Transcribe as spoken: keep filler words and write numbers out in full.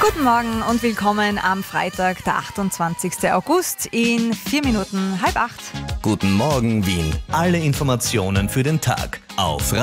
Guten Morgen und willkommen am Freitag, der achtundzwanzigsten August, in vier Minuten halb acht. Guten Morgen Wien. Alle Informationen für den Tag auf